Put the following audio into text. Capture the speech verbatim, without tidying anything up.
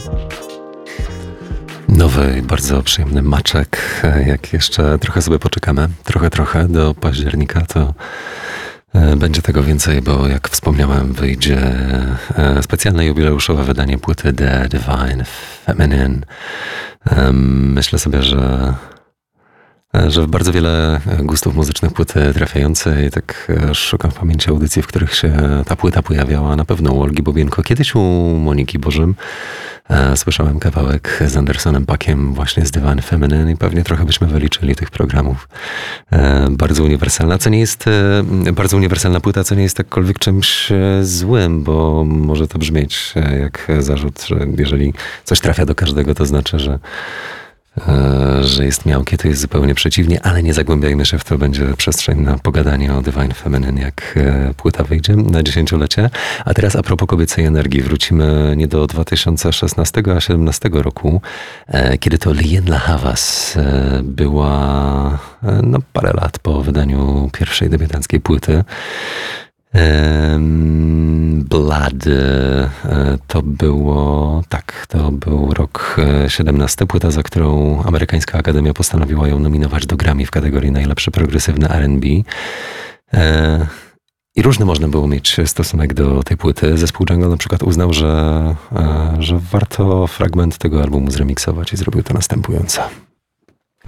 Nowy, bardzo przyjemny maczek. Jak jeszcze trochę sobie poczekamy, trochę, trochę do października, to będzie tego więcej, bo jak wspomniałem, wyjdzie specjalne jubileuszowe wydanie płyty The Divine Feminine. Myślę sobie, że że w bardzo wiele gustów muzycznych płyty trafiającej, tak szukam w pamięci audycji, w których się ta płyta pojawiała. Na pewno u Olgi Bobienko, kiedyś u Moniki Bożym. E, słyszałem kawałek z Andersonem Paakiem właśnie z Divine Feminine i pewnie trochę byśmy wyliczyli tych programów. E, bardzo uniwersalna, co nie jest e, bardzo uniwersalna płyta, co nie jest jakkolwiek czymś e, złym, bo może to brzmieć e, jak zarzut, że jeżeli coś trafia do każdego, to znaczy, że że jest miałkie, to jest zupełnie przeciwnie, ale nie zagłębiajmy się w to, będzie przestrzeń na pogadanie o Divine Feminine, jak płyta wyjdzie na dziesięciolecie. A teraz a propos kobiecej energii, wrócimy nie do dwa tysiące szesnastego, a dwa tysiące siedemnastego roku, kiedy to Lianne La Havas była no, parę lat po wydaniu pierwszej debiutanckiej płyty. Blood to było, tak, to był rok siedemnasty, płyta, za którą Amerykańska Akademia postanowiła ją nominować do Grammy w kategorii najlepszy progresywny R and B. I różny można było mieć stosunek do tej płyty. Zespół Jungle na przykład uznał, że, że warto fragment tego albumu zremiksować i zrobił to następująco.